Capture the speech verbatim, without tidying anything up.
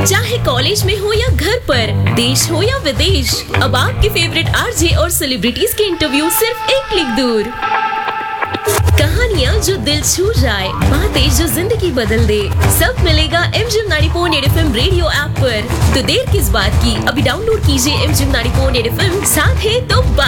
चाहे कॉलेज में हो या घर पर, देश हो या विदेश, अब आपके फेवरेट आरजे और सेलिब्रिटीज के इंटरव्यू सिर्फ एक क्लिक दूर। कहानियाँ जो दिल छू जाए, बातें जो जिंदगी बदल दे, सब मिलेगा MGM ninety point eight FM radio app पर। तो देर किस बात की, अभी डाउनलोड कीजिए MGM ninety point eight FM, साथ है तो